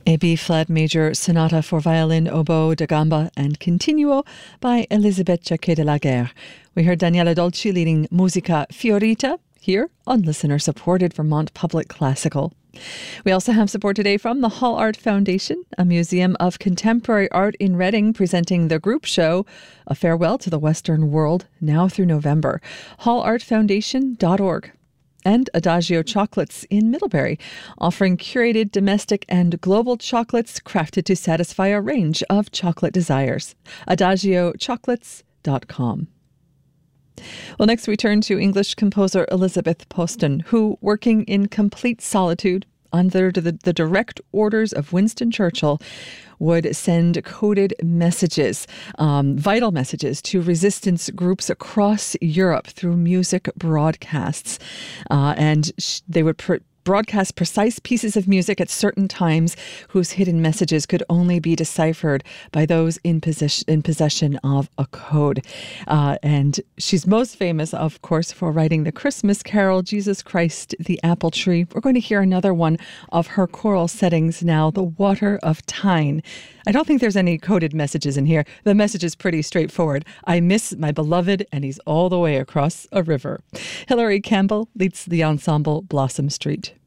A B-flat major sonata for violin, oboe, da gamba and continuo by Elisabetta de la Guerre. We heard Daniela Dolci leading Musica Fiorita here on listener-supported Vermont Public Classical. We also have support today from the Hall Art Foundation, a museum of contemporary art in Reading, presenting the group show, A Farewell to the Western World, now through November. hallartfoundation.org. And Adagio Chocolates in Middlebury, offering curated domestic and global chocolates crafted to satisfy a range of chocolate desires. AdagioChocolates.com. Well, next we turn to English composer Elizabeth Poston, who, working in complete solitude under the direct orders of Winston Churchill, would send coded messages, vital messages, to resistance groups across Europe through music broadcasts. And they would broadcast precise pieces of music at certain times whose hidden messages could only be deciphered by those in possession of a code. And she's most famous, of course, for writing the Christmas carol, Jesus Christ, the Apple Tree. We're going to hear another one of her choral settings now, The Water of Tyne. I don't think there's any coded messages in here. The message is pretty straightforward. I miss my beloved, and he's all the way across a river. Hilary Campbell leads the ensemble Blossom Street.